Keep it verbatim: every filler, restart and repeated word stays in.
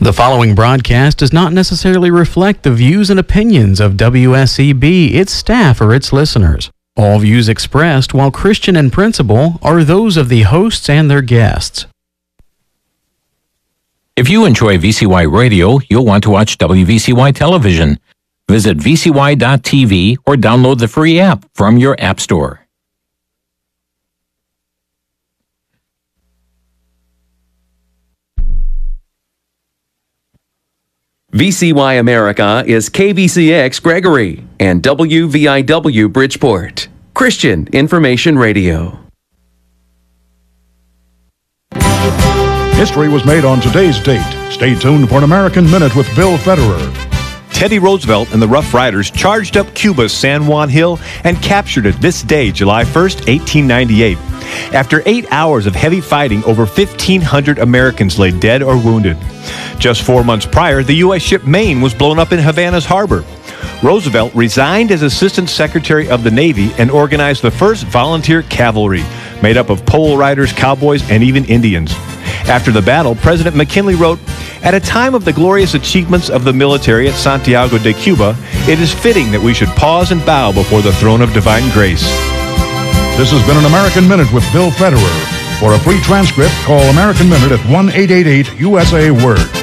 The following broadcast does not necessarily reflect the views and opinions of W S E B, its staff, or its listeners. All views expressed, while Christian in principle, are those of the hosts and their guests. If you enjoy V C Y Radio, you'll want to watch W V C Y Television. Visit V C Y dot T V or download the free app from your app store. V C Y America is K V C X Gregory and W V I W Bridgeport. Christian Information Radio. History was made on today's date. Stay tuned for an American Minute with Bill Federer. Teddy Roosevelt and the Rough Riders charged up Cuba's San Juan Hill and captured it this day, July first, eighteen ninety-eight. After eight hours of heavy fighting, over fifteen hundred Americans lay dead or wounded. Just four months prior, the U S ship Maine was blown up in Havana's harbor. Roosevelt resigned as Assistant Secretary of the Navy and organized the first volunteer cavalry, made up of pole riders, cowboys, and even Indians. After the battle, President McKinley wrote, "At a time of the glorious achievements of the military at Santiago de Cuba, it is fitting that we should pause and bow before the throne of divine grace." This has been an American Minute with Bill Federer. For a free transcript, call American Minute at one eight eight eight U S A Word.